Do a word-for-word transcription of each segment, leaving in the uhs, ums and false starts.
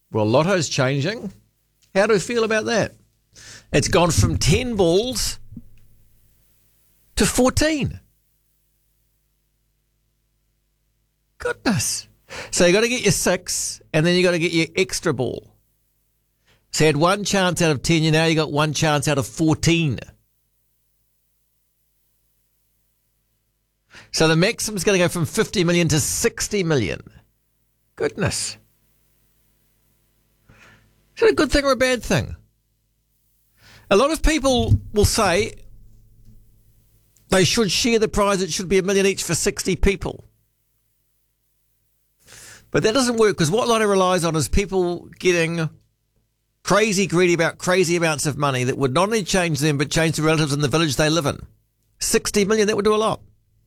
Well, Lotto's changing. How do we feel about that? It's gone from ten balls to fourteen. Goodness. So you got to get your six, and then you got to get your extra ball. So you had one chance out of ten, you now you got one chance out of fourteen. So the maximum's going to go from fifty million to sixty million. Goodness. Is that a good thing or a bad thing? A lot of people will say they should share the prize. It should be a million each for sixty people. But that doesn't work, because what Lotto relies on is people getting crazy greedy about crazy amounts of money that would not only change them but change the relatives in the village they live in. sixty million, that would do a lot.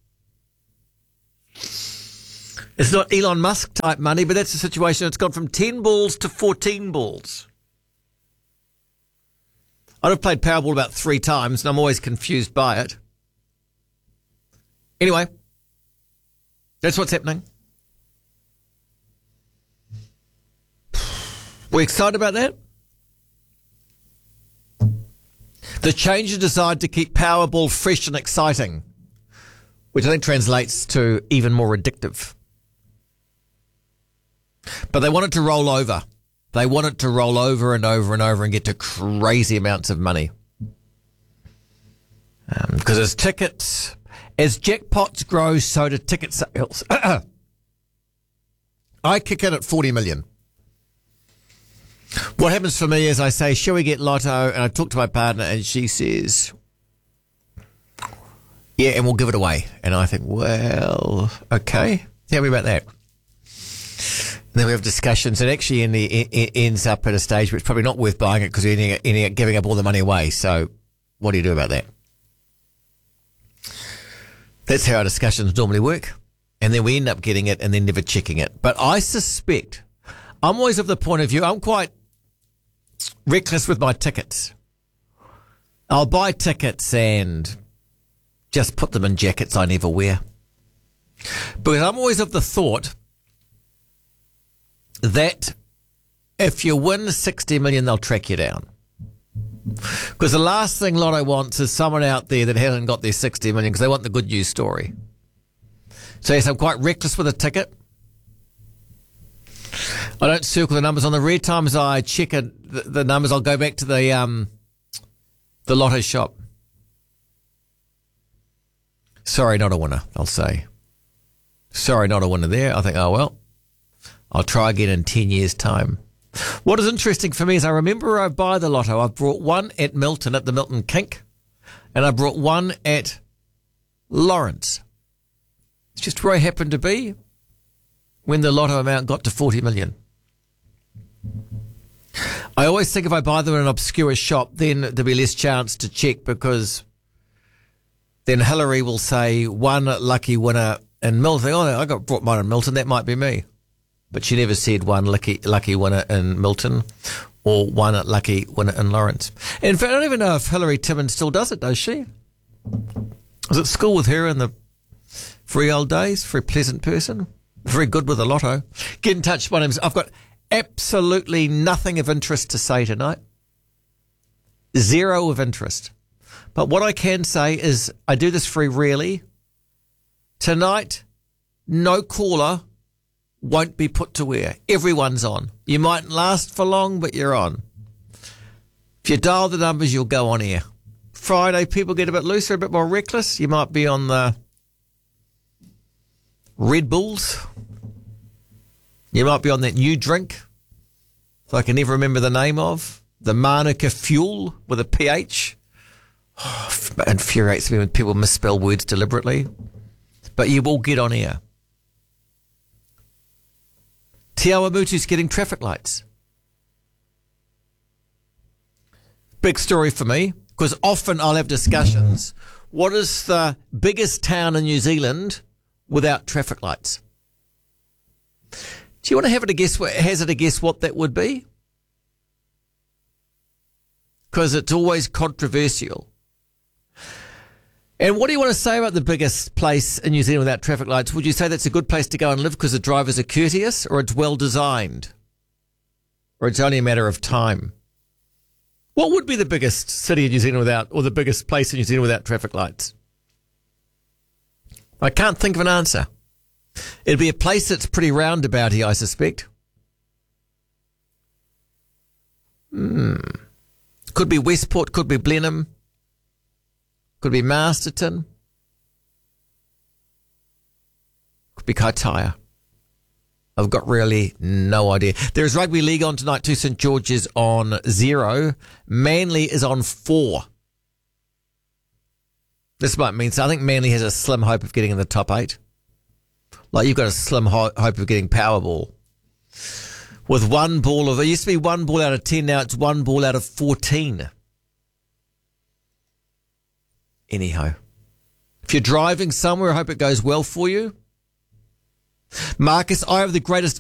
It's not Elon Musk type money, but that's the situation. It's gone from ten balls to fourteen balls. I've played Powerball about three times, and I'm always confused by it. Anyway, that's what's happening. We're excited about that. The change decide to keep Powerball fresh and exciting, which I think translates to even more addictive. But they want it to roll over. They want it to roll over and over and over and get to crazy amounts of money. Because um, as tickets, as jackpots grow, so do ticket sales. I kick in at forty million. What happens for me is I say, shall we get Lotto? And I talk to my partner and she says, yeah, and we'll give it away. And I think, well, okay. Tell me about that. And then we have discussions, and actually in the, it, it ends up at a stage where it's probably not worth buying it because we're ending, ending up giving up all the money away. So what do you do about that? That's how our discussions normally work. And then we end up getting it and then never checking it. But I suspect, I'm always of the point of view, I'm quite reckless with my tickets. I'll buy tickets and just put them in jackets I never wear. Because I'm always of the thought that if you win sixty million, they'll track you down. Because the last thing Lotto wants is someone out there that hasn't got their sixty million because they want the good news story. So yes, I'm quite reckless with a ticket. I don't circle the numbers. On the rare times I check it, the, the numbers, I'll go back to the um, the Lotto shop. Sorry, not a winner, I'll say. Sorry, not a winner there. I think, oh, well, I'll try again in ten years' time. What is interesting for me is I remember I buy the Lotto. I brought one at Milton, at the Milton Kink, and I brought one at Lawrence. It's just where I happened to be when the Lotto amount got to forty million. I always think if I buy them in an obscure shop, then there'll be less chance to check, because then Hillary will say one lucky winner in Milton. Oh, I got brought mine in Milton. That might be me. But she never said one lucky lucky winner in Milton or one lucky winner in Lawrence. In fact, I don't even know if Hillary Timmins still does it, does she? I was at school with her in the very old days. Very pleasant person. Very good with the Lotto. Get in touch. My name's, I've got absolutely nothing of interest to say tonight. Zero of interest. But what I can say is I do this very rarely. Tonight, no caller won't be put to air. Everyone's on. You mightn't last for long, but you're on. If you dial the numbers, you'll go on air. Friday, people get a bit looser, a bit more reckless. You might be on the Red Bulls. You might be on that new drink that I can never remember the name of. The Manuka Fuel with a P H. Oh, it infuriates me when people misspell words deliberately. But you will get on air. Te Awamutu's getting traffic lights. Big story for me, because often I'll have discussions. What is the biggest town in New Zealand without traffic lights? Do you want to have it a guess? Hazard a guess what that would be? Because it's always controversial. And what do you want to say about the biggest place in New Zealand without traffic lights? Would you say that's a good place to go and live because the drivers are courteous, or it's well designed? or it's only a matter of time. What would be the biggest city in New Zealand without, or the biggest place in New Zealand without traffic lights? I can't think of an answer. It'd be a place that's pretty roundabouty, I suspect. Hmm. Could be Westport, could be Blenheim, could be Masterton, could be Kaitaia. I've got really no idea. There's rugby league on tonight too. St George's on zero. Manly is on four. This might mean, so I think Manly has a slim hope of getting in the top eight. Like you've got a slim ho- hope of getting Powerball. With one ball of, it used to be one ball out of ten, now it's one ball out of fourteen. Anyhow, if you're driving somewhere, I hope it goes well for you. Marcus, I have the greatest